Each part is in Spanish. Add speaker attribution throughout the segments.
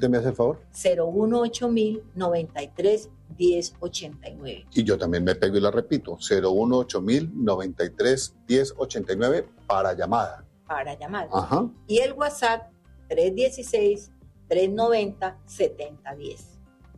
Speaker 1: Repite, ¿me hace el favor?
Speaker 2: 018-093-1089.
Speaker 1: Y yo también me pego y la repito, 018-093-1089 para llamada.
Speaker 2: Para llamada.
Speaker 1: Ajá.
Speaker 2: Y el WhatsApp 316-390-7010.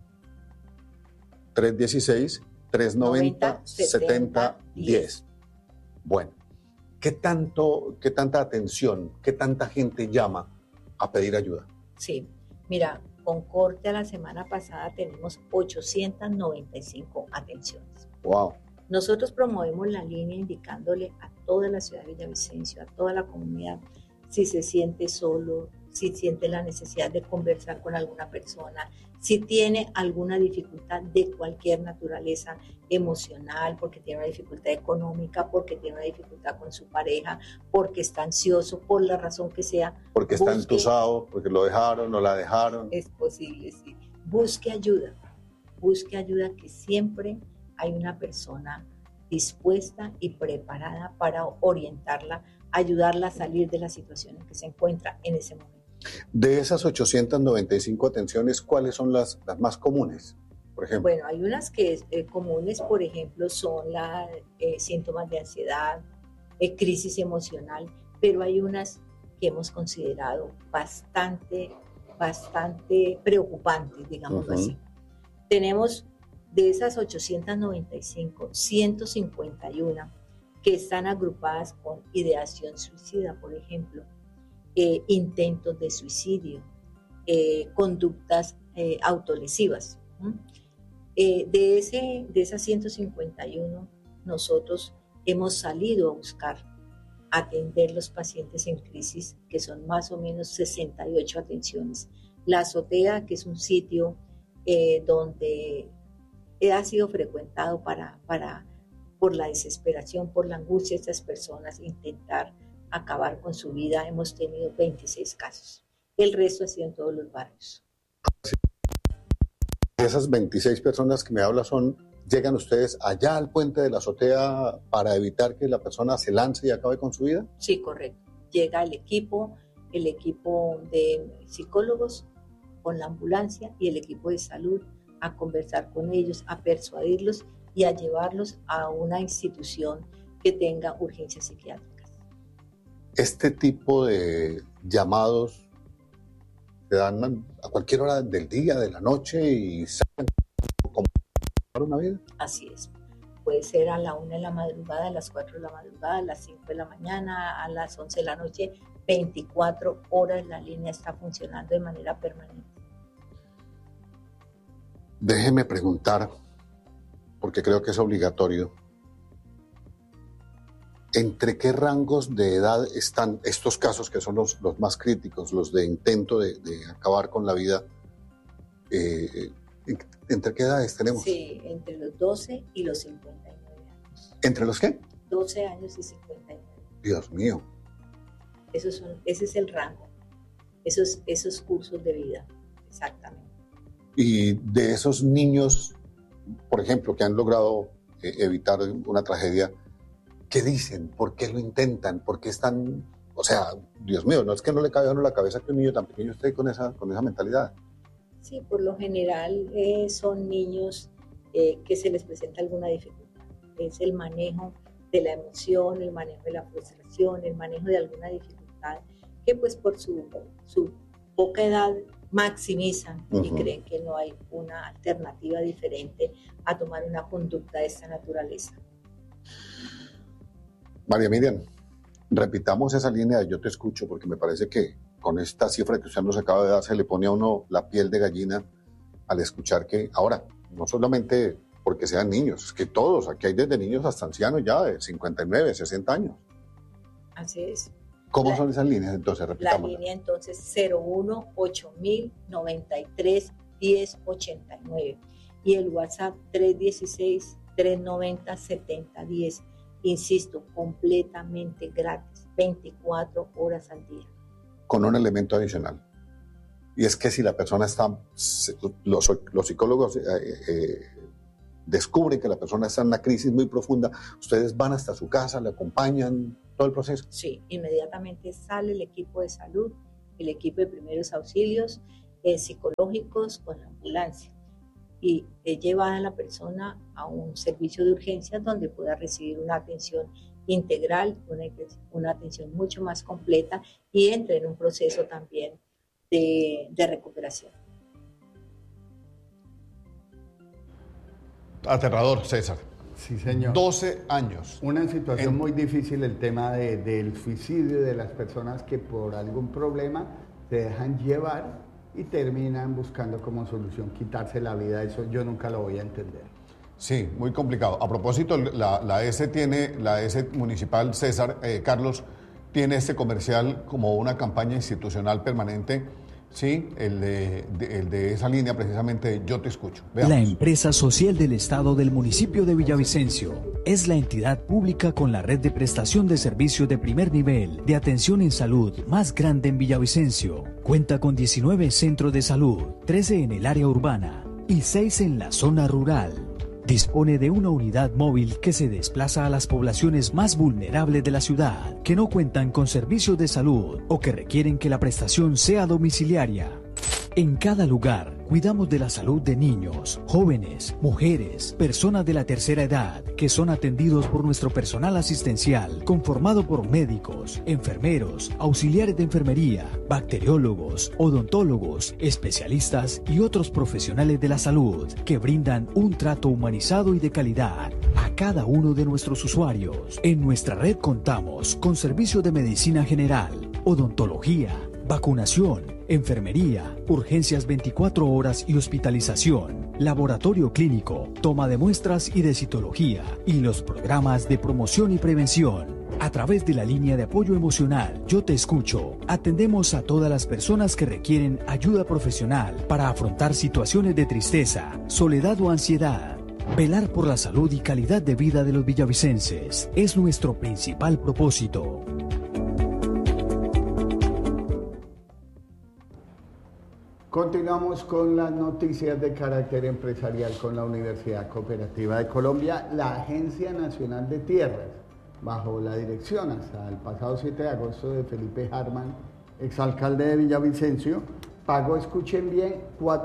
Speaker 1: 316-390-7010. Bueno, ¿qué tanta atención, qué tanta gente llama a pedir ayuda?
Speaker 2: Sí, mira, con corte a la semana pasada tenemos 895 atenciones.
Speaker 1: Wow.
Speaker 2: Nosotros promovemos la línea indicándole a toda la ciudad de Villavicencio, a toda la comunidad, si se siente solo, si siente la necesidad de conversar con alguna persona, si tiene alguna dificultad de cualquier naturaleza emocional, porque tiene una dificultad económica, porque tiene una dificultad con su pareja, porque está ansioso, por la razón que sea.
Speaker 1: Porque está entusado, porque lo dejaron, no la dejaron.
Speaker 2: Es posible, sí. Busque ayuda, que siempre hay una persona dispuesta y preparada para orientarla, ayudarla a salir de la situación en que se encuentra en ese momento.
Speaker 1: De esas 895 atenciones, ¿cuáles son las más comunes, por ejemplo?
Speaker 2: Bueno, hay unas que comunes, por ejemplo, son los síntomas de ansiedad, crisis emocional, pero hay unas que hemos considerado bastante preocupantes, digámoslo así. Tenemos de esas 895, 151 que están agrupadas con ideación suicida, por ejemplo, intentos de suicidio, conductas autolesivas. De esas 151, nosotros hemos salido a buscar atender los pacientes en crisis, que son más o menos 68 atenciones. La azotea, que es un sitio donde ha sido frecuentado por la desesperación, por la angustia de estas personas, intentar acabar con su vida. Hemos tenido 26 casos. El resto ha sido en todos los barrios.
Speaker 1: Esas 26 personas que me habla ¿llegan ustedes allá al puente de la azotea para evitar que la persona se lance y acabe con su vida?
Speaker 2: Sí, correcto. Llega el equipo de psicólogos con la ambulancia y el equipo de salud a conversar con ellos, a persuadirlos y a llevarlos a una institución que tenga urgencias psiquiátricas.
Speaker 1: Este tipo de llamados se dan a cualquier hora del día, de la noche y saben cómo una vida.
Speaker 2: Así es. Puede ser a la 1 de la madrugada, a las 4 de la madrugada, a las 5 de la mañana, a las 11 de la noche. 24 horas la línea está funcionando de manera permanente.
Speaker 1: Déjeme preguntar, porque creo que es obligatorio, ¿entre qué rangos de edad están estos casos que son los más críticos, los de intento de acabar con la vida? ¿Entre qué edades tenemos?
Speaker 2: Sí, entre los 12 y los 59 años.
Speaker 1: ¿Entre los qué?
Speaker 2: 12 años y 59.
Speaker 1: Dios mío.
Speaker 2: Ese es el rango, esos cursos de vida, exactamente.
Speaker 1: Y de esos niños, por ejemplo, que han logrado evitar una tragedia, ¿qué dicen? ¿Por qué lo intentan? ¿Por qué están...? O sea, Dios mío, no es que no le cabe a uno la cabeza que un niño tan pequeño esté con esa mentalidad.
Speaker 2: Sí, por lo general son niños que se les presenta alguna dificultad. Es el manejo de la emoción, el manejo de la frustración, el manejo de alguna dificultad que pues por su poca edad maximizan y creen que no hay una alternativa diferente a tomar una conducta de esta naturaleza.
Speaker 1: María Miriam, repitamos esa línea de yo te escucho, porque me parece que con esta cifra que usted nos acaba de dar se le pone a uno la piel de gallina al escuchar que ahora, no solamente porque sean niños, es que todos, aquí hay desde niños hasta ancianos ya de 59, 60 años.
Speaker 2: Así es.
Speaker 1: ¿Cómo son esas líneas entonces? Repitamos.
Speaker 2: La línea entonces 01-8093-1089 y el WhatsApp 316-390-7010. Insisto, completamente gratis, 24 horas al día.
Speaker 1: Con un elemento adicional. Y es que si la persona está, los psicólogos descubren que la persona está en una crisis muy profunda, ustedes van hasta su casa, le acompañan, todo el proceso.
Speaker 2: Sí, inmediatamente sale el equipo de salud, el equipo de primeros auxilios, psicológicos con la ambulancia. Y es llevada a la persona a un servicio de urgencias donde pueda recibir una atención integral, una atención mucho más completa y entre en un proceso también de recuperación.
Speaker 1: Aterrador, César.
Speaker 3: Sí, señor.
Speaker 1: 12 años.
Speaker 3: Una situación muy difícil, el tema del suicidio de las personas que por algún problema se dejan llevar y terminan buscando como solución quitarse la vida. Eso yo nunca lo voy a entender.
Speaker 1: Sí, muy complicado. A propósito, la S municipal, César, Carlos, tiene este comercial como una campaña institucional permanente. Sí, el de esa línea precisamente, Yo Te Escucho. Veamos.
Speaker 4: La empresa social del Estado del municipio de Villavicencio es la entidad pública con la red de prestación de servicios de primer nivel de atención en salud más grande en Villavicencio. Cuenta con 19 centros de salud, 13 en el área urbana y 6 en la zona rural. Dispone de una unidad móvil que se desplaza a las poblaciones más vulnerables de la ciudad, que no cuentan con servicios de salud o que requieren que la prestación sea domiciliaria. En cada lugar, cuidamos de la salud de niños, jóvenes, mujeres, personas de la tercera edad, que son atendidos por nuestro personal asistencial, conformado por médicos, enfermeros, auxiliares de enfermería, bacteriólogos, odontólogos, especialistas y otros profesionales de la salud, que brindan un trato humanizado y de calidad a cada uno de nuestros usuarios. En nuestra red contamos con servicios de medicina general, odontología, vacunación, enfermería, urgencias 24 horas y hospitalización, laboratorio clínico, toma de muestras y de citología, y los programas de promoción y prevención. A través de la línea de apoyo emocional Yo Te Escucho, atendemos a todas las personas que requieren ayuda profesional para afrontar situaciones de tristeza, soledad o ansiedad. Velar por la salud y calidad de vida de los villavicenses es nuestro principal propósito.
Speaker 3: Continuamos con las noticias de carácter empresarial con la Universidad Cooperativa de Colombia. La Agencia Nacional de Tierras, bajo la dirección hasta el pasado 7 de agosto de Felipe Harman, exalcalde de Villavicencio, pagó, escuchen bien,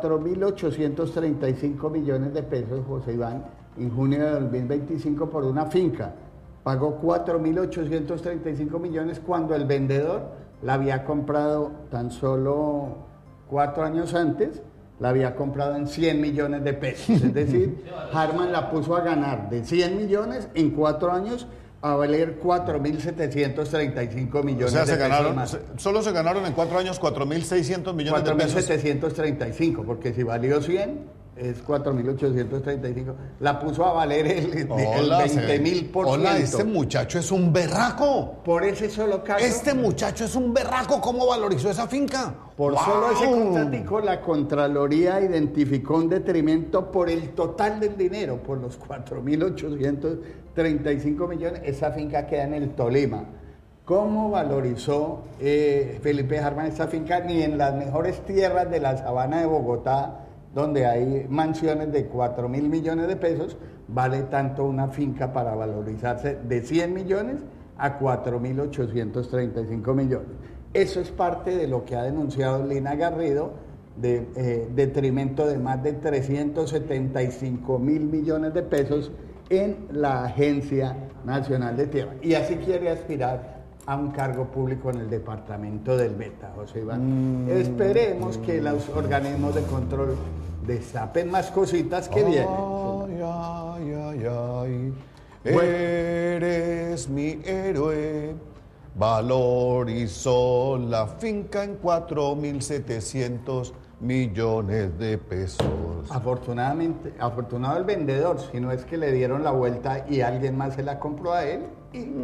Speaker 3: 4.835 millones de pesos, José Iván, en junio de 2025 por una finca. Pagó 4.835 millones cuando el vendedor la había comprado tan solo 4 años antes, la había comprado en 100 millones de pesos. Es decir, Harman la puso a ganar de 100 millones en 4 años a valer 4.735 millones de pesos más.
Speaker 1: Solo se ganaron en 4 años 4.600 millones de pesos.
Speaker 3: 4.735, porque si valió 100, es 4.835. La puso a valer el 20.000%.
Speaker 1: Hola, este muchacho es un berraco.
Speaker 3: Por ese solo caso.
Speaker 1: Este muchacho es un berraco. ¿Cómo valorizó esa finca?
Speaker 3: Por solo ese contratico, la Contraloría identificó un detrimento por el total del dinero, por los 4.835 millones. Esa finca queda en el Tolima. ¿Cómo valorizó Felipe Harman esta finca? Ni en las mejores tierras de la sabana de Bogotá, donde hay mansiones de 4.000 millones de pesos, vale tanto una finca para valorizarse de 100 millones a 4.835 millones. Eso es parte de lo que ha denunciado Lina Garrido, de detrimento de más de 375.000 millones de pesos en la Agencia Nacional de Tierra. Y así quiere aspirar a un cargo público en el departamento del Meta, José Iván. Esperemos que los organismos de control destapen más cositas que vienen.
Speaker 1: Bueno. Eres mi héroe. Valorizó la finca en 4.700 millones de pesos.
Speaker 3: Afortunadamente, afortunado el vendedor, si no es que le dieron la vuelta y alguien más se la compró a él.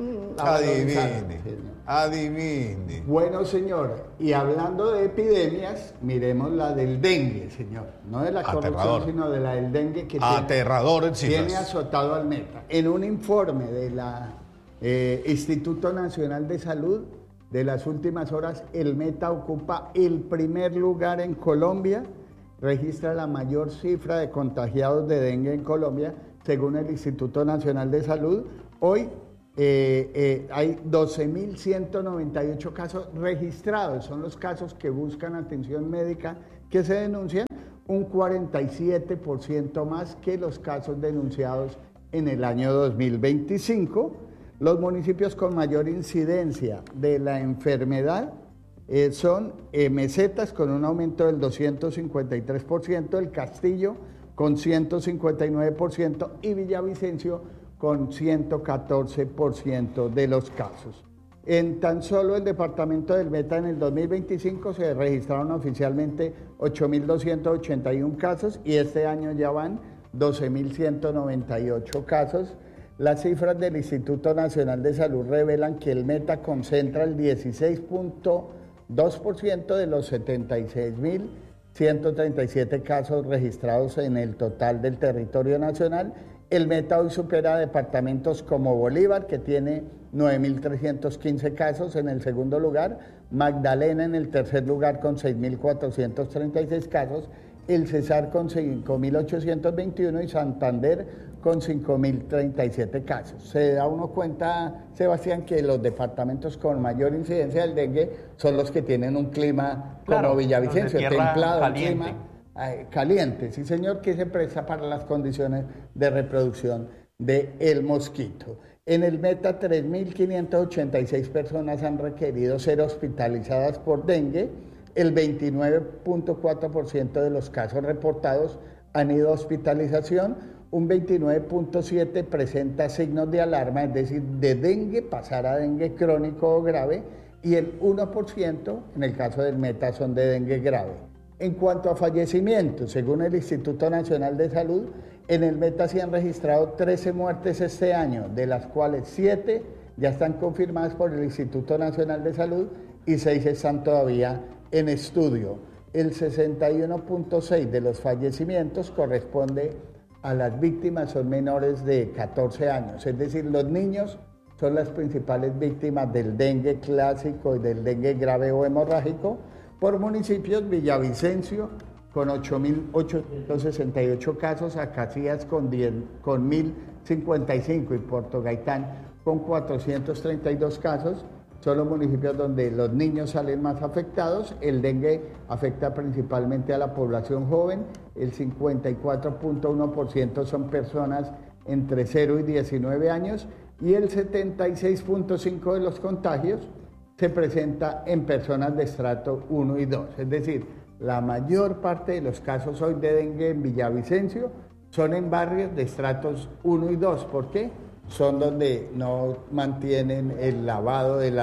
Speaker 1: Adivine.
Speaker 3: Bueno, señor, y hablando de epidemias, miremos la del dengue, señor. No de la corrupción, sino de la del dengue que tiene azotado al Meta. En un informe de la Instituto Nacional de Salud de las últimas horas, el Meta ocupa el primer lugar en Colombia, registra la mayor cifra de contagiados de dengue en Colombia, según el Instituto Nacional de Salud. Hoy hay 12.198 casos registrados, son los casos que buscan atención médica que se denuncian, un 47% más que los casos denunciados en el año 2025. Los municipios con mayor incidencia de la enfermedad son Mesetas con un aumento del 253%, El Castillo con 159% y Villavicencio con 114% de los casos. En tan solo el departamento del Meta en el 2025 se registraron oficialmente 8.281 casos y este año ya van 12.198 casos. Las cifras del Instituto Nacional de Salud revelan que el Meta concentra el 16.2% de los 76.137 casos registrados en el total del territorio nacional. El Meta hoy supera a departamentos como Bolívar, que tiene 9.315 casos en el segundo lugar, Magdalena en el tercer lugar con 6.436 casos, el Cesar con 5.821 y Santander con 5.037 casos. Se da uno cuenta, Sebastián, que los departamentos con mayor incidencia del dengue son los que tienen un clima como Villavicencio, templado, caliente. Un clima caliente, sí señor, que se presta para las condiciones de reproducción del mosquito. En el Meta, 3.586 personas han requerido ser hospitalizadas por dengue. El 29.4% de los casos reportados han ido a hospitalización. Un 29.7% presenta signos de alarma, es decir, de dengue pasar a dengue crónico o grave. Y el 1% en el caso del Meta son de dengue grave. En cuanto a fallecimientos, según el Instituto Nacional de Salud, en el Meta se han registrado 13 muertes este año, de las cuales 7 ya están confirmadas por el Instituto Nacional de Salud y 6 están todavía en estudio. El 61.6% de los fallecimientos corresponde a las víctimas, son menores de 14 años, es decir, los niños son las principales víctimas del dengue clásico y del dengue grave o hemorrágico. Por municipios, Villavicencio con 8.868 casos, Acacías con 1.055 y Puerto Gaitán con 432 casos. Son los municipios donde los niños salen más afectados. El dengue afecta principalmente a la población joven. El 54.1% son personas entre 0 y 19 años y el 76.5% de los contagios se presenta en personas de estrato 1 y 2. Es decir, la mayor parte de los casos hoy de dengue en Villavicencio son en barrios de estratos 1 y 2. ¿Por qué? Son donde no mantienen el lavado de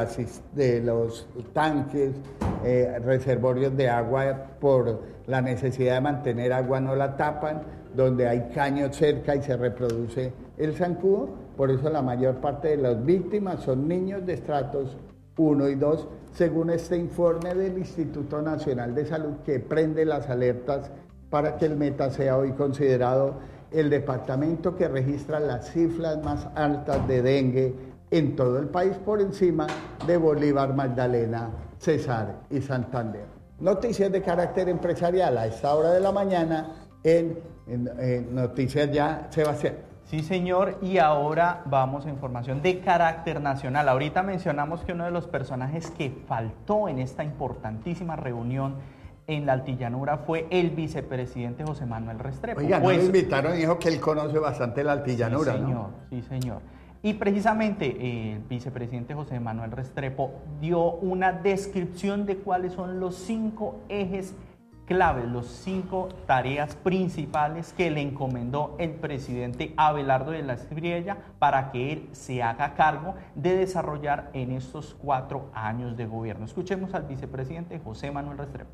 Speaker 3: los tanques, reservorios de agua por la necesidad de mantener agua, no la tapan, donde hay caños cerca y se reproduce el zancudo. Por eso la mayor parte de las víctimas son niños de estratos 1 y 2, según este informe del Instituto Nacional de Salud, que prende las alertas para que el Meta sea hoy considerado el departamento que registra las cifras más altas de dengue en todo el país, por encima de Bolívar, Magdalena, Cesar y Santander. Noticias de carácter empresarial a esta hora de la mañana en Noticias Ya, Sebastián.
Speaker 5: Sí, señor, y ahora vamos a información de carácter nacional. Ahorita mencionamos que uno de los personajes que faltó en esta importantísima reunión en la Altillanura fue el vicepresidente José Manuel Restrepo.
Speaker 3: Oiga, no lo invitaron y dijo que él conoce bastante la Altillanura,
Speaker 5: sí, señor,
Speaker 3: ¿no?
Speaker 5: Sí, señor. Y precisamente el vicepresidente José Manuel Restrepo dio una descripción de cuáles son los 5 ejes claves, los 5 tareas principales que le encomendó el presidente Abelardo de la Espriella para que él se haga cargo de desarrollar en estos 4 años de gobierno. Escuchemos al vicepresidente José Manuel Restrepo.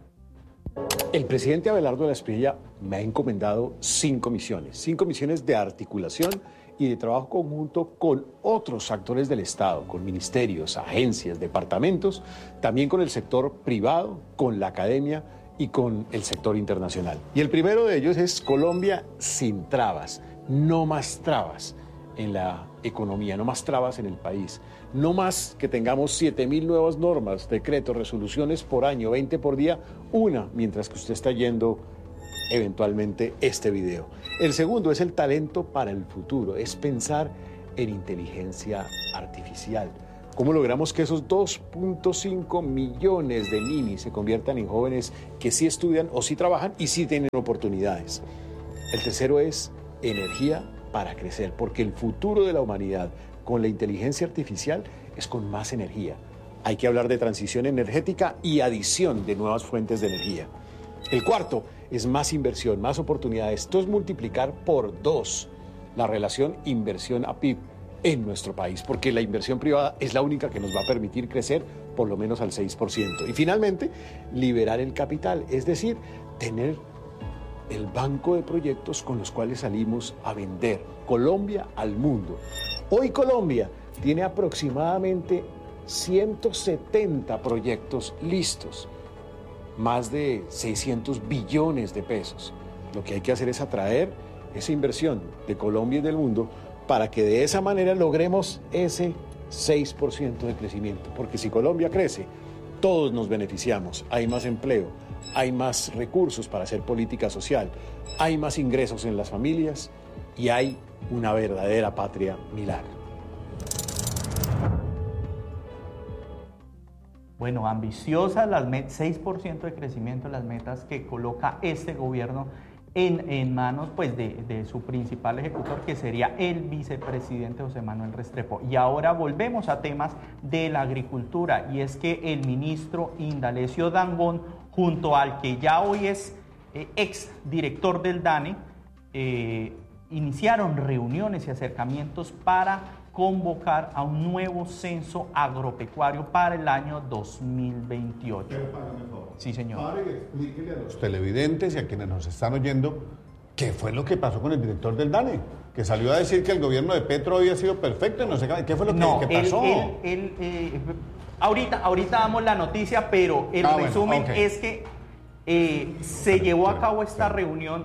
Speaker 6: El presidente Abelardo de la Espriella me ha encomendado 5 misiones de articulación y de trabajo conjunto con otros actores del Estado, con ministerios, agencias, departamentos, también con el sector privado, con la academia y con el sector internacional. Y el primero de ellos es Colombia sin trabas, no más trabas en la economía, no más trabas en el país, no más que tengamos 7.000 nuevas normas, decretos, resoluciones por año, 20 por día, una mientras que usted está yendo eventualmente este video. El segundo es el talento para el futuro, es pensar en inteligencia artificial, ¿Cómo logramos que esos 2.5 millones de ninis se conviertan en jóvenes que sí estudian o sí trabajan y sí tienen oportunidades? El tercero es energía para crecer, porque el futuro de la humanidad con la inteligencia artificial es con más energía. Hay que hablar de transición energética y adición de nuevas fuentes de energía. El cuarto es más inversión, más oportunidades. Esto es multiplicar por 2 la relación inversión a PIB en nuestro país, porque la inversión privada es la única que nos va a permitir crecer por lo menos al 6%. Y finalmente, liberar el capital, es decir, tener el banco de proyectos con los cuales salimos a vender Colombia al mundo. Hoy Colombia tiene aproximadamente 170 proyectos listos, más de 600 billones de pesos. Lo que hay que hacer es atraer esa inversión de Colombia y del mundo para que de esa manera logremos ese 6% de crecimiento. Porque si Colombia crece, todos nos beneficiamos. Hay más empleo, hay más recursos para hacer política social, hay más ingresos en las familias y hay una verdadera patria milagro.
Speaker 5: Bueno, ambiciosas las 6% de crecimiento, las metas que coloca este gobierno en manos pues, de su principal ejecutor, que sería el vicepresidente José Manuel Restrepo. Y ahora volvemos a temas de la agricultura, y es que el ministro Indalecio Dangond, junto al que ya hoy es ex director del DANE, iniciaron reuniones y acercamientos para convocar a un nuevo censo agropecuario para el año 2028. Sí, señor.
Speaker 3: Ahora explíquele a los televidentes y a quienes nos están oyendo qué fue lo que pasó con el director del DANE, que salió a decir que el gobierno de Petro había sido perfecto, no sé qué fue lo que pasó.
Speaker 5: Ahorita damos la noticia, pero el resumen es que se llevó a cabo esta reunión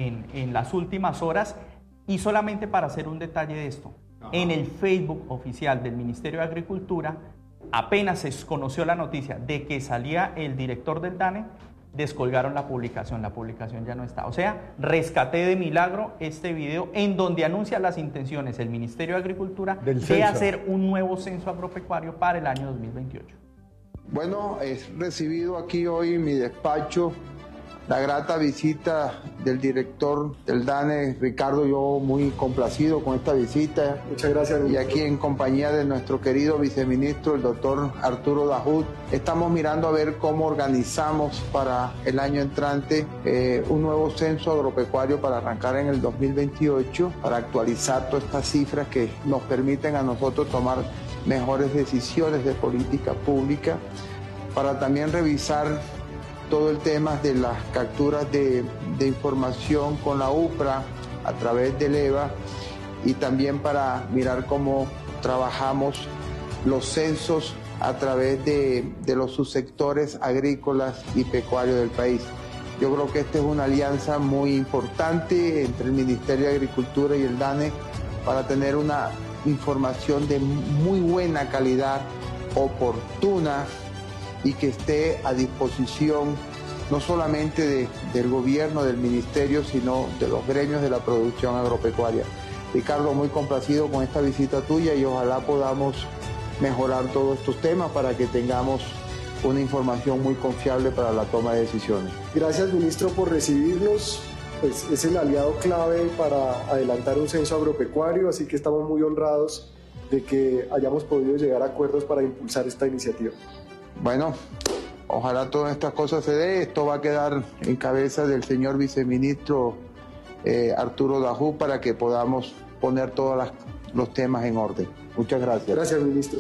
Speaker 5: en las últimas horas, y solamente para hacer un detalle de esto, en el Facebook oficial del Ministerio de Agricultura, apenas se conoció la noticia de que salía el director del DANE, descolgaron la publicación ya no está. O sea, rescaté de milagro este video en donde anuncia las intenciones el Ministerio de Agricultura de hacer un nuevo censo agropecuario para el año 2028.
Speaker 7: Bueno, he recibido aquí hoy en mi despacho la grata visita del director del DANE, Ricardo. Yo muy complacido con esta visita.
Speaker 8: Muchas gracias.
Speaker 7: Y aquí en compañía de nuestro querido viceministro, el doctor Arturo Dahut, estamos mirando a ver cómo organizamos para el año entrante un nuevo censo agropecuario para arrancar en el 2028, para actualizar todas estas cifras que nos permiten a nosotros tomar mejores decisiones de política pública, para también revisar todo el tema de las capturas de información con la UPRA a través del EVA, y también para mirar cómo trabajamos los censos a través de los subsectores agrícolas y pecuarios del país. Yo creo que esta es una alianza muy importante entre el Ministerio de Agricultura y el DANE para tener una información de muy buena calidad, oportuna, y que esté a disposición no solamente del gobierno, del ministerio, sino de los gremios de la producción agropecuaria. Ricardo, muy complacido con esta visita tuya, y ojalá podamos mejorar todos estos temas para que tengamos una información muy confiable para la toma de decisiones.
Speaker 8: Gracias, ministro, por recibirnos. Pues es el aliado clave para adelantar un censo agropecuario, así que estamos muy honrados de que hayamos podido llegar a acuerdos para impulsar esta iniciativa.
Speaker 7: Bueno, ojalá todas estas cosas se den. Esto va a quedar en cabeza del señor viceministro Arturo Dahut para que podamos poner todos los temas en orden. Muchas gracias.
Speaker 8: Gracias, ministro.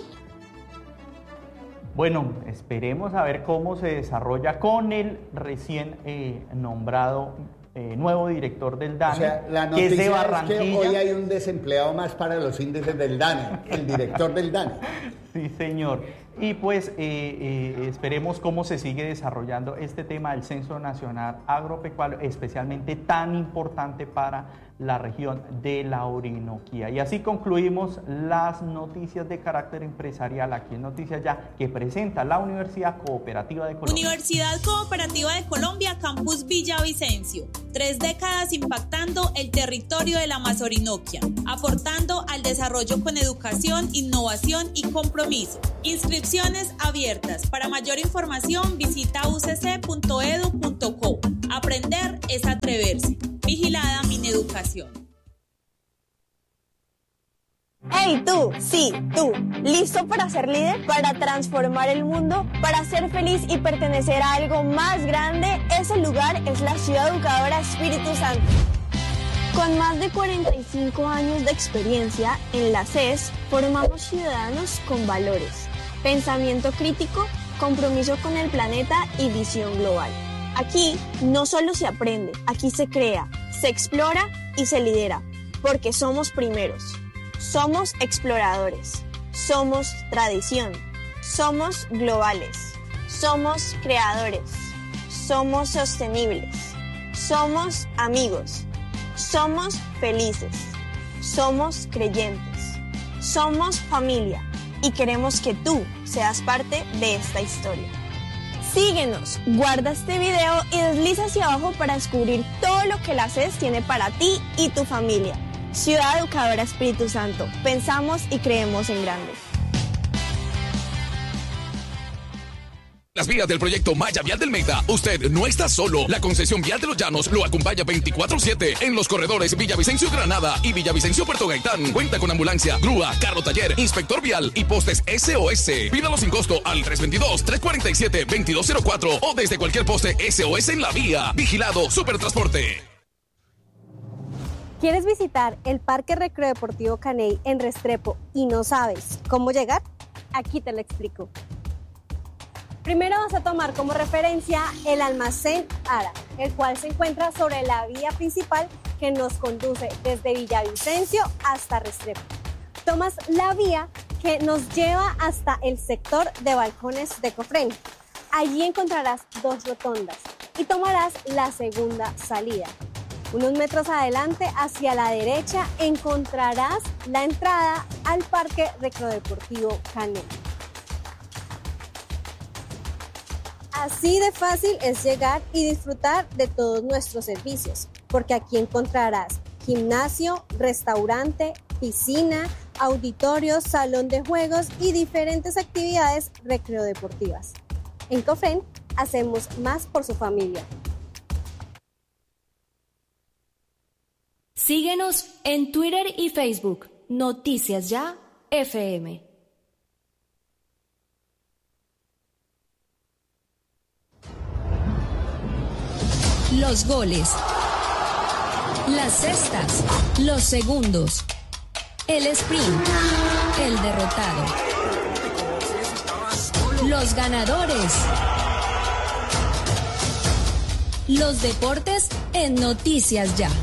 Speaker 5: Bueno, esperemos a ver cómo se desarrolla con el recién nombrado nuevo director del DANE,
Speaker 3: o sea, la
Speaker 5: que es de Barranquilla.
Speaker 3: Es que hoy hay un desempleado más para los índices del DANE, el director del DANE.
Speaker 5: Sí, señor. Y pues esperemos cómo se sigue desarrollando este tema del Censo Nacional Agropecuario, especialmente tan importante para la región de la Orinoquía. Y así concluimos las noticias de carácter empresarial aquí en Noticias Ya, que presenta la Universidad Cooperativa de Colombia.
Speaker 9: Universidad Cooperativa de Colombia, Campus Villavicencio. 3 décadas impactando el territorio de la Orinoquia, aportando al desarrollo con educación, innovación y compromiso compromiso. Inscripciones abiertas. Para mayor información visita ucc.edu.co. Aprender es atreverse. Vigilada Mineducación.
Speaker 10: ¡Hey tú! Sí, tú. ¿Listo para ser líder? ¿Para transformar el mundo? ¿Para ser feliz y pertenecer a algo más grande? Ese lugar es la Ciudad Educadora Espíritu Santo. Con más de 45 años de experiencia en la CES, formamos ciudadanos con valores, pensamiento crítico, compromiso con el planeta y visión global. Aquí no solo se aprende, aquí se crea, se explora y se lidera, porque somos primeros. Somos exploradores, somos tradición, somos globales, somos creadores, somos sostenibles, somos amigos, somos felices, somos creyentes, somos familia y queremos que tú seas parte de esta historia. Síguenos, guarda este video y desliza hacia abajo para descubrir todo lo que la CES tiene para ti y tu familia. Ciudad Educadora Espíritu Santo. Pensamos y creemos en grande.
Speaker 11: Las vías del proyecto Malla Vial del Meta. Usted no está solo. La concesión vial de los Llanos lo acompaña 24/7 en los corredores Villavicencio Granada y Villavicencio Puerto Gaitán. Cuenta con ambulancia, grúa, carro taller, inspector vial y postes SOS. Pídalo sin costo al 322-347-2204 o desde cualquier poste SOS en la vía. Vigilado Supertransporte.
Speaker 12: ¿Quieres visitar el Parque Recreodeportivo Caney en Restrepo y no sabes cómo llegar? Aquí te lo explico. Primero vas a tomar como referencia el almacén Ara, el cual se encuentra sobre la vía principal que nos conduce desde Villavicencio hasta Restrepo. Tomas la vía que nos lleva hasta el sector de balcones de Cofrén. Allí encontrarás 2 rotondas y tomarás la segunda salida. Unos metros adelante, hacia la derecha, encontrarás la entrada al Parque Recreodeportivo Caney. Así de fácil es llegar y disfrutar de todos nuestros servicios, porque aquí encontrarás gimnasio, restaurante, piscina, auditorios, salón de juegos y diferentes actividades recreodeportivas. En Cofrén hacemos más por su familia.
Speaker 13: Síguenos en Twitter y Facebook. Noticias Ya FM. Los goles, las cestas, los segundos, el sprint, el derrotado, los ganadores, los deportes en Noticias Ya.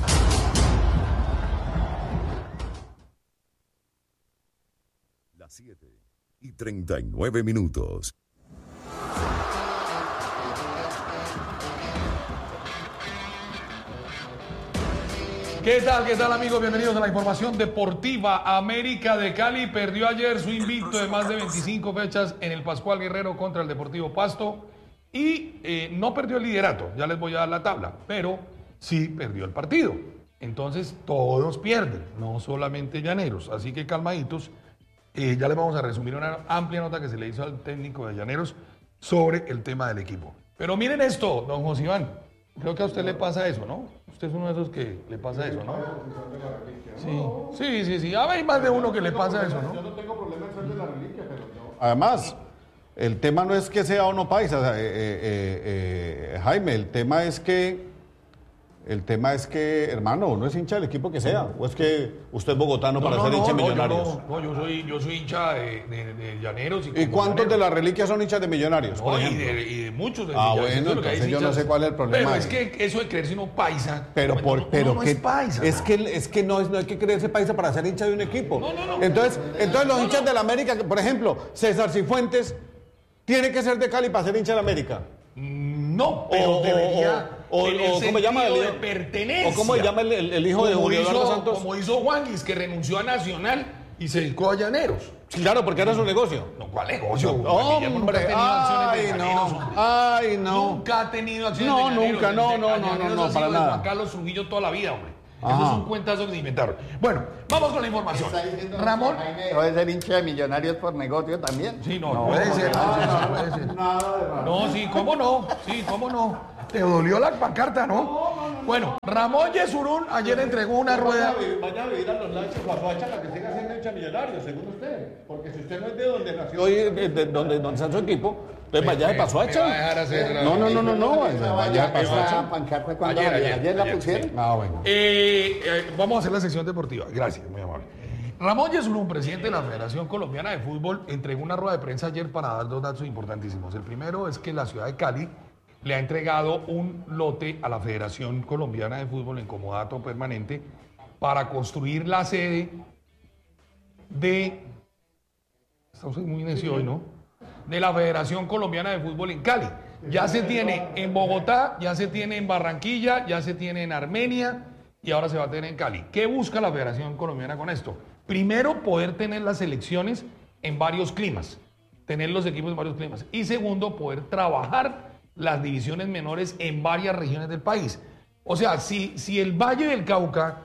Speaker 14: Las 7:39.
Speaker 15: ¿Qué tal amigos? Bienvenidos a la información deportiva. América de Cali perdió ayer su invicto de más de 25 fechas en el Pascual Guerrero contra el Deportivo Pasto y no perdió el liderato, ya les voy a dar la tabla, pero sí perdió el partido. Entonces todos pierden, no solamente Llaneros, así que calmaditos. Ya les vamos a resumir una amplia nota que se le hizo al técnico de Llaneros sobre el tema del equipo. Pero miren esto, don José Iván, creo que a usted le pasa eso, ¿no? Usted es uno de esos que le pasa eso, ¿no? Sí. Hay más de uno que le pasa eso, ¿no?
Speaker 1: Yo no tengo problema en ser de la reliquia, pero no. Además, el tema no es que sea o no paisa, Jaime, el tema es que, hermano, no es hincha del equipo que sea, o es que usted es bogotano para ser hincha de Millonarios.
Speaker 15: Yo soy hincha de Llaneros.
Speaker 1: ¿Y cuántos de las reliquias son hinchas de Millonarios, por ejemplo?
Speaker 15: Y de muchos de
Speaker 1: bueno, entonces yo no sé cuál es el problema.
Speaker 15: Pero es que eso de creerse uno paisa.
Speaker 1: Pero
Speaker 15: no es paisa.
Speaker 1: Es que no hay que creerse paisa para ser hincha de un equipo. No. Entonces los hinchas de la América, por ejemplo, César Cifuentes, ¿tiene que ser de Cali para ser hincha de la América?
Speaker 15: No, pero debería.
Speaker 1: ¿Cómo llama el hijo?
Speaker 15: Pertenencia.
Speaker 1: ¿O cómo se llama el hijo de Julio Eduardo Santos?
Speaker 15: Como hizo Juanguis, que renunció a Nacional y se dedicó a Llaneros.
Speaker 1: Claro, porque era su negocio.
Speaker 15: No, ¿cuál negocio?
Speaker 1: Hombre,
Speaker 15: Nunca ha tenido acciones de Llaneros.
Speaker 1: No, para nada.
Speaker 15: Juan Carlos Trujillo toda la vida, hombre. Esos son cuentazos que se inventaron. Bueno, vamos con la información. Ramón.
Speaker 3: ¿Puede ser hincha de Millonarios por negocio también?
Speaker 15: Sí, no, puede ser. Puede ser. No, sí, cómo no. Sí, cómo no. ¿Te dolió la pancarta, no? Bueno, Ramón Yesurún ayer entregó una rueda.
Speaker 16: Vaya a vivir a los lados de Suazoacha para que siga siendo hincha millonario, según usted. Porque si usted no es de donde nació y de donde está su equipo, entonces vaya de Pasuacha.
Speaker 3: No. Vaya de Pasuacha. Pancarta cuando ayer la pusieron.
Speaker 15: Bueno. Vamos a hacer la sección deportiva. Gracias, muy amable. Ramón Yesurún, presidente de la Federación Colombiana de Fútbol, entregó una rueda de prensa ayer para dar dos datos importantísimos. El primero es que la ciudad de Cali le ha entregado un lote a la Federación Colombiana de Fútbol en comodato permanente para construir la sede de... Estamos muy necio hoy, ¿no? De la Federación Colombiana de Fútbol en Cali. Ya se tiene en Bogotá, ya se tiene en Barranquilla, ya se tiene en Armenia y ahora se va a tener en Cali. ¿Qué busca la Federación Colombiana con esto? Primero, poder tener las selecciones en varios climas, tener los equipos en varios climas. Y segundo, poder trabajar las divisiones menores en varias regiones del país. O sea, si el Valle del Cauca,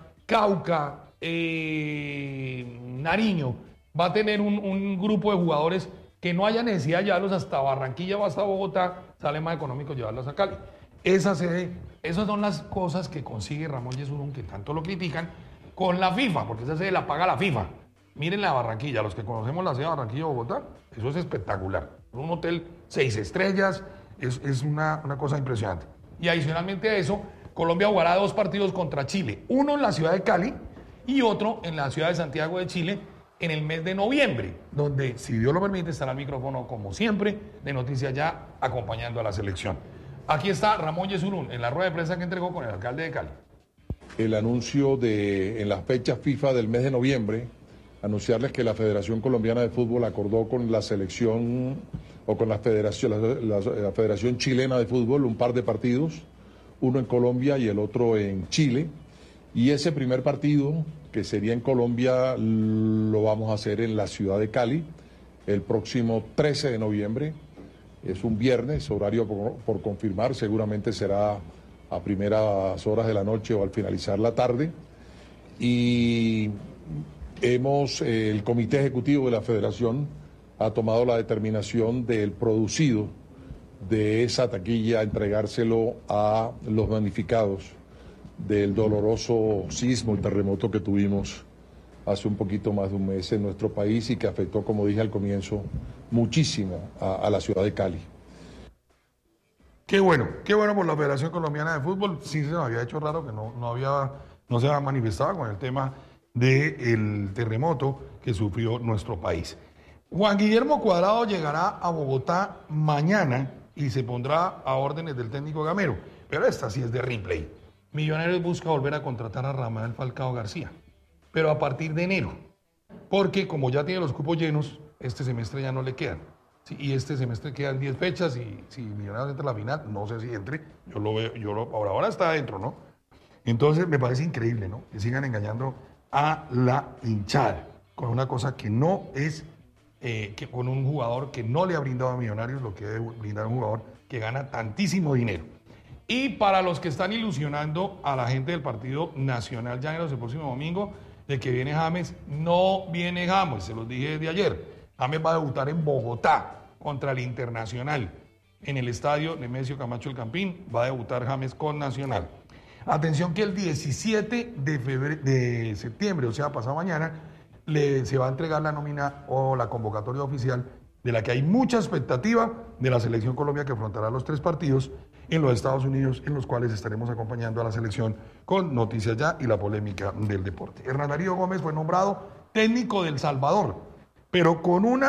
Speaker 15: Nariño, va a tener un grupo de jugadores que no haya necesidad de llevarlos hasta Barranquilla o hasta Bogotá, sale más económico llevarlos a Cali. Esas son las cosas que consigue Ramón Yesurún, que tanto lo critican, con la FIFA, porque esa sede la paga la FIFA. Miren la Barranquilla, los que conocemos la sede de Barranquilla o Bogotá, eso es espectacular. Un hotel 6 estrellas, es una cosa impresionante. Y adicionalmente a eso, Colombia jugará 2 partidos contra Chile. Uno en la ciudad de Cali y otro en la ciudad de Santiago de Chile en el mes de noviembre, donde, si Dios lo permite, estará el micrófono, como siempre, de Noticias Ya, acompañando a la selección. Aquí está Ramón Yesurún en la rueda de prensa que entregó con el alcalde de Cali.
Speaker 17: El anuncio en las fechas FIFA del mes de noviembre, anunciarles que la Federación Colombiana de Fútbol acordó con la selección o con la Federación Chilena de Fútbol un par de partidos, uno en Colombia y el otro en Chile. Y ese primer partido, que sería en Colombia, lo vamos a hacer en la ciudad de Cali el próximo 13 de noviembre. Es un viernes, horario por confirmar, seguramente será a primeras horas de la noche o al finalizar la tarde. Y el Comité Ejecutivo de la Federación ha tomado la determinación del producido de esa taquilla, entregárselo a los damnificados del doloroso sismo y terremoto que tuvimos hace un poquito más de un mes en nuestro país y que afectó, como dije al comienzo, muchísimo a la ciudad de Cali.
Speaker 15: Qué bueno por la Federación Colombiana de Fútbol. Sí se nos había hecho raro que no se había manifestado con el tema del terremoto que sufrió nuestro país. Juan Guillermo Cuadrado llegará a Bogotá mañana y se pondrá a órdenes del técnico Gamero. Pero esta sí es de replay. Millonarios busca volver a contratar a Radamel Falcao García, pero a partir de enero. Porque como ya tiene los cupos llenos, este semestre ya no le quedan. Sí, y este semestre quedan 10 fechas y si Millonarios entra a la final, no sé si entre, yo lo veo, ahora está adentro, ¿no? Entonces me parece increíble, ¿no? Que sigan engañando a la hinchada con una cosa que no es, que con un jugador que no le ha brindado a Millonarios lo que debe brindar un jugador que gana tantísimo dinero. Y para los que están ilusionando a la gente del Partido Nacional Llaneros el próximo domingo, de que viene James, no viene James, se los dije desde ayer. James va a debutar en Bogotá contra el Internacional, en el estadio Nemesio Camacho El Campín, va a debutar James con Nacional. Atención que el 17 de septiembre, o sea, pasado mañana, se va a entregar la nómina o la convocatoria oficial de la que hay mucha expectativa de la Selección Colombia que afrontará los 3 partidos en los Estados Unidos, en los cuales estaremos acompañando a la selección con Noticias Ya y la polémica del deporte. Hernán Darío Gómez fue nombrado técnico del Salvador, pero con un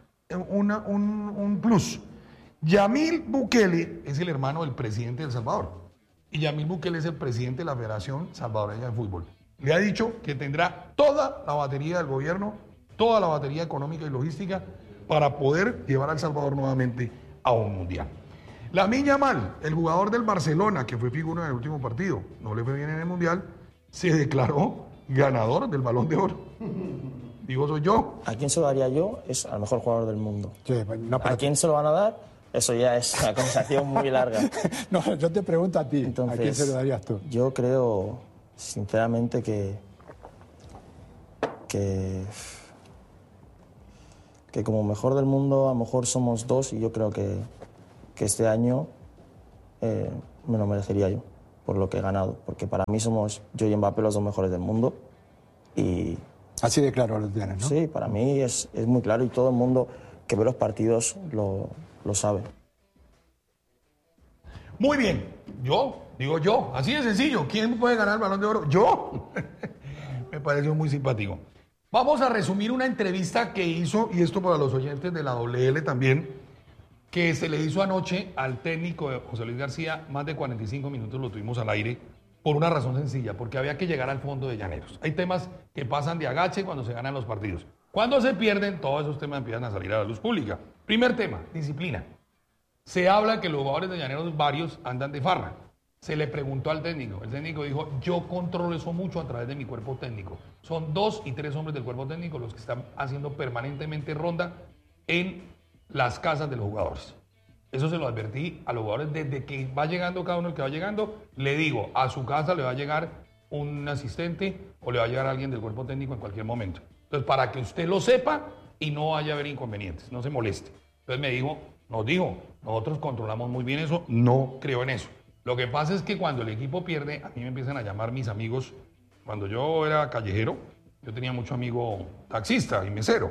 Speaker 15: plus. Yamil Bukele es el hermano del presidente de El Salvador y Yamil Bukele es el presidente de la Federación Salvadoreña de Fútbol. Le ha dicho que tendrá toda la batería del gobierno, toda la batería económica y logística para poder llevar a El Salvador nuevamente a un mundial. Lamine Yamal, el jugador del Barcelona, que fue figura en el último partido, no le fue bien en el mundial, se declaró ganador del Balón de Oro. Digo, soy yo.
Speaker 18: ¿A quién se lo daría yo? Es al mejor jugador del mundo.
Speaker 19: Sí, no,
Speaker 18: ¿A quién se lo van a dar? Eso ya es una conversación muy larga.
Speaker 19: No, yo te pregunto a ti, entonces, ¿a quién se lo darías tú?
Speaker 18: Yo creo sinceramente que como mejor del mundo a lo mejor somos 2 y yo creo que este año me lo merecería yo por lo que he ganado, porque para mí somos yo y Mbappé los 2 mejores del mundo y...
Speaker 19: Así de claro lo tienes, ¿no?
Speaker 18: Sí, para mí es muy claro y todo el mundo que ve los partidos lo sabe.
Speaker 15: Muy bien, digo yo, así de sencillo. ¿Quién puede ganar el Balón de Oro? Yo. Me pareció muy simpático. Vamos a resumir una entrevista que hizo, y esto para los oyentes de la WL también, que se le hizo anoche al técnico de José Luis García. Más de 45 minutos lo tuvimos al aire por una razón sencilla, porque había que llegar al fondo de Llaneros. Hay temas que pasan de agache cuando se ganan los partidos. Cuando se pierden, todos esos temas empiezan a salir a la luz pública. Primer tema, disciplina. Se habla que los jugadores de Llaneros varios andan de farra. Se le preguntó al técnico. El técnico dijo, yo controlo eso mucho a través de mi cuerpo técnico. Son 2 y 3 hombres del cuerpo técnico los que están haciendo permanentemente ronda en las casas de los jugadores. Eso se lo advertí a los jugadores desde que va llegando cada uno el que va llegando. Le digo, a su casa le va a llegar un asistente o le va a llegar alguien del cuerpo técnico en cualquier momento. Entonces, para que usted lo sepa y no vaya a haber inconvenientes, no se moleste. Entonces nos dijo, nosotros controlamos muy bien eso, no creo en eso. Lo que pasa es que cuando el equipo pierde, a mí me empiezan a llamar mis amigos. Cuando yo era callejero, yo tenía mucho amigo taxista y mesero.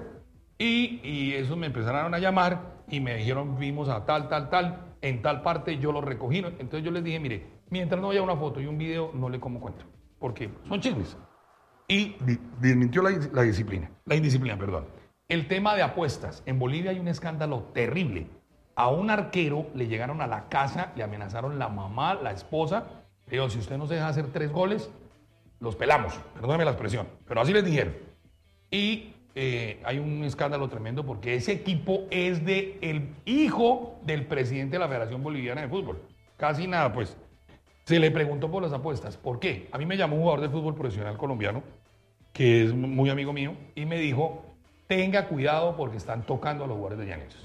Speaker 15: Y esos me empezaron a llamar y me dijeron, vimos a tal, en tal parte, yo lo recogí. Entonces yo les dije, mire, mientras no haya una foto y un video, no le como cuento. Porque son chismes. Y desmintió la indisciplina, perdón. El tema de apuestas. En Bolivia hay un escándalo terrible. A un arquero le llegaron a la casa, le amenazaron la mamá, la esposa. Le dijeron, si usted no se deja hacer 3 goles, los pelamos. Perdóneme la expresión. Pero así les dijeron. Y hay un escándalo tremendo porque ese equipo es del hijo del presidente de la Federación Boliviana de Fútbol. Casi nada, pues. Se le preguntó por las apuestas. ¿Por qué? A mí me llamó un jugador de fútbol profesional colombiano, que es muy amigo mío, y me dijo, tenga cuidado porque están tocando a los jugadores de Llaneros.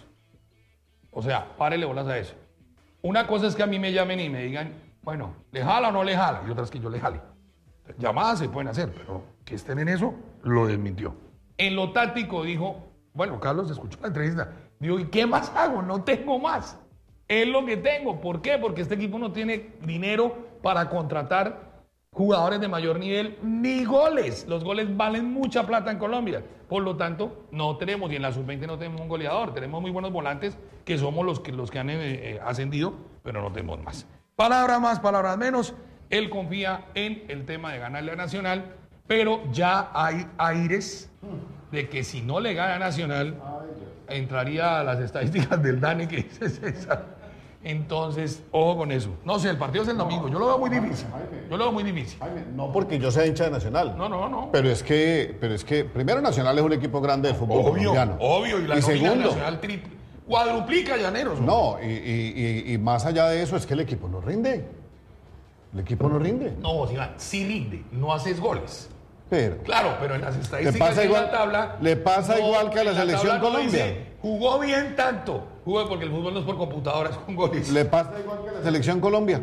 Speaker 15: O sea, párele bolas a eso. Una cosa es que a mí me llamen y me digan, bueno, ¿le jala o no le jala? Y otra es que yo le jale. Llamadas se pueden hacer, pero que estén en eso, lo desmintió. En lo táctico dijo, bueno, Carlos escuchó la entrevista, dijo, ¿y qué más hago? No tengo más. Es lo que tengo. ¿Por qué? Porque este equipo no tiene dinero para contratar jugadores de mayor nivel ni goles. Los goles valen mucha plata en Colombia. Por lo tanto, no tenemos, y en la sub-20 no tenemos un goleador. Tenemos muy buenos volantes que somos los que han ascendido, pero no tenemos más. Palabras más, palabras menos. Él confía en el tema de ganarle a Nacional, pero ya hay aires de que si no le gana a Nacional, entraría a las estadísticas del Dani que dice César. Entonces, ojo con eso. No sé, el partido es el domingo. Yo lo veo muy difícil.
Speaker 20: No porque yo sea hincha de Nacional.
Speaker 15: No.
Speaker 20: Pero es que primero Nacional es un equipo grande de fútbol colombiano.
Speaker 15: Obvio, y la
Speaker 20: segundo,
Speaker 15: Nacional cuadruplica Llaneros.
Speaker 20: No, y más allá de eso es que el equipo no rinde. El equipo no rinde.
Speaker 15: No, sí rinde. No haces goles.
Speaker 20: Pero,
Speaker 15: claro, pero en las estadísticas de la tabla...
Speaker 20: Le pasa igual que a la selección Colombia.
Speaker 15: Dice, jugó bien tanto. Jugó porque el fútbol no es por computadora, es con goles.
Speaker 20: Le pasa igual que a la selección Colombia.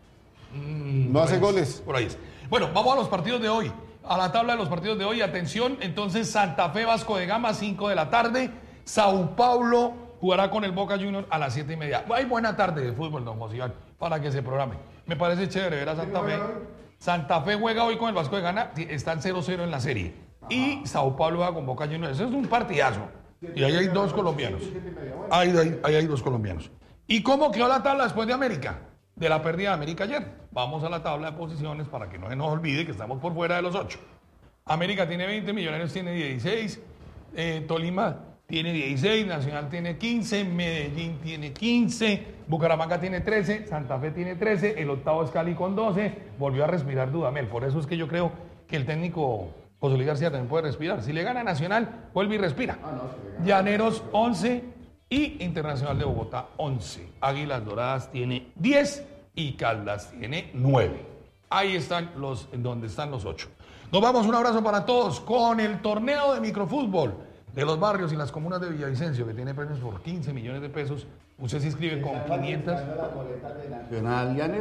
Speaker 20: No hace goles.
Speaker 15: Por ahí es. Bueno, vamos a los partidos de hoy. A la tabla de los partidos de hoy. Atención, entonces Santa Fe, Vasco de Gama, 5 de la tarde. Sao Paulo jugará con el Boca Juniors a las 7:30. Hay buena tarde de fútbol, don José Iván, para que se programe. Me parece chévere ver a Santa Fe. Santa Fe juega hoy con el Vasco de Gama, están 0-0 en la serie. Y Sao Paulo juega con Boca Juniors. Eso es un partidazo. Y ahí hay 2 colombianos. Ahí hay 2 colombianos. ¿Y cómo quedó la tabla después de América? De la pérdida de América ayer. Vamos a la tabla de posiciones para que no se nos olvide que estamos por fuera de los 8. América tiene 20, Millonarios tiene 16, Tolima tiene 16, Nacional tiene 15, Medellín tiene 15, Bucaramanga tiene 13, Santa Fe tiene 13, el octavo es Cali con 12, volvió a respirar Dudamel. Por eso es que yo creo que el técnico José Luis García también puede respirar. Si le gana Nacional, vuelve y respira. Llaneros 11 y Internacional de Bogotá 11. Águilas Doradas tiene 10 y Caldas tiene 9. Ahí están donde están los 8. Nos vamos, un abrazo para todos con el torneo de microfútbol de los barrios y las comunas de Villavicencio, que tiene premios por 15 millones de pesos. Usted se inscribe con 500.
Speaker 3: ¿Nacional Llaneros?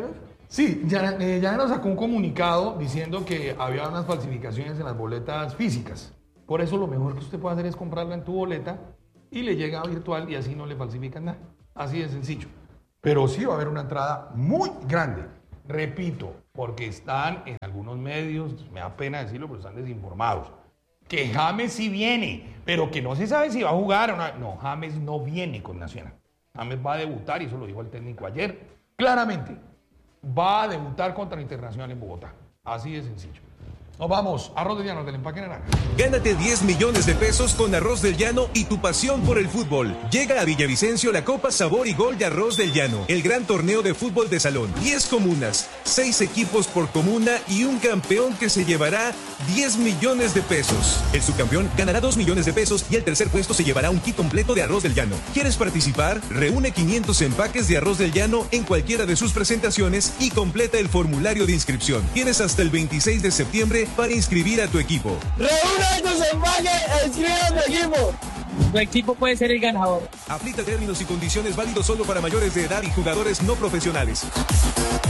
Speaker 15: Sí, Llanero sacó un comunicado diciendo que había unas falsificaciones en las boletas físicas. Por eso lo mejor que usted puede hacer es comprarla en tu boleta y le llega virtual y así no le falsifican nada. Así de sencillo. Pero sí va a haber una entrada muy grande. Repito, porque están en algunos medios, me da pena decirlo, pero están desinformados. Que James sí viene, pero que no se sabe si va a jugar o no. No, James no viene con Nacional. James va a debutar, y eso lo dijo el técnico ayer, claramente. Va a debutar contra Internacional en Bogotá. Así de sencillo. Nos vamos, Arroz del Llano del Empaque Naranja.
Speaker 21: Gánate 10 millones de pesos con Arroz del Llano y tu pasión por el fútbol. Llega a Villavicencio la Copa Sabor y Gol de Arroz del Llano, el gran torneo de fútbol de salón. 10 comunas, 6 equipos por comuna y un campeón que se llevará 10 millones de pesos. El subcampeón ganará 2 millones de pesos y el tercer puesto se llevará un kit completo de Arroz del Llano. ¿Quieres participar? Reúne 500 empaques de Arroz del Llano en cualquiera de sus presentaciones y completa el formulario de inscripción. Tienes hasta el 26 de septiembre para inscribir a tu equipo.
Speaker 22: Reúne tus empaques e inscribe a tu equipo. Tu equipo puede ser el ganador.
Speaker 21: Aplica términos y condiciones válidos solo para mayores de edad y jugadores no profesionales.